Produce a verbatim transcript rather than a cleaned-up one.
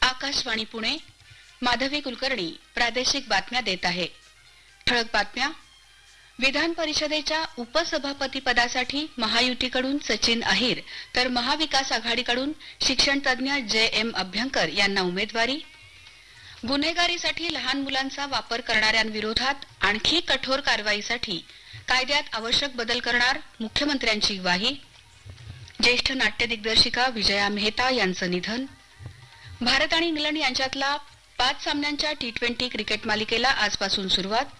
आकाशवाणी पुणे. माधवी कुलकर्णी प्रादेशिक बातम्या देत आहे. ठळक बातम्या. विधान परिषदेच्या उपसभापती पदासाठी महायुतीकडून सचिन अहिर तर महाविकास आघाडीकडून शिक्षण तज्ञ जे एम अभ्यंकर यांना उमेदवारी. गुन्हेगारीसाठी लहान मुलांचा वापर करणाऱ्यांविरोधात आणखी कठोर कारवाईसाठी कायद्यात आवश्यक बदल करणार मुख्यमंत्र्यांची ग्वाही. ज्येष्ठ नाट्य दिग्दर्शिका विजया मेहता यांचं निधन. भारत आणि इंग्लंड यांच्यातला पाच सामन्यांच्या टी ट्वेंटी क्रिकेट मालिकेला आजपासून सुरुवात.